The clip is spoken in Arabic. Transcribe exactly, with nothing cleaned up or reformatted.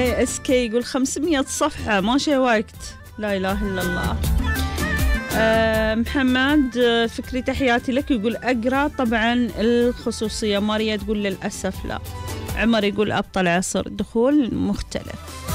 اي اس كي يقول خمسمية صفحة ما شي وقت. لا اله الا الله. أه محمد فكري تحياتي لك يقول اقرا طبعا الخصوصية. ماريا تقول للاسف لا. عمر يقول ابطل عصر دخول مختلف.